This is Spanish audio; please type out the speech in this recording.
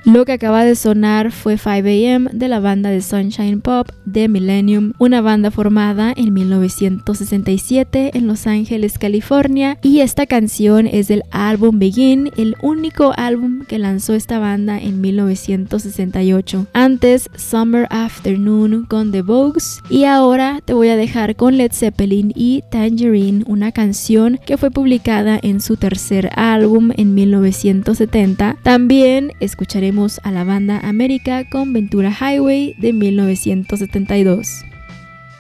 Lo que acaba de sonar fue 5am de la banda de Sunshine Pop The Millennium, una banda formada en 1967 en Los Ángeles, California, y esta canción es del álbum Begin, el único álbum que lanzó esta banda en 1968. Antes Summer Afternoon con The Vogues, y ahora te voy a dejar con Led Zeppelin y Tangerine, una canción que fue publicada en su tercer álbum en 1970. También escucharemos a la banda América con Ventura Highway de 1972.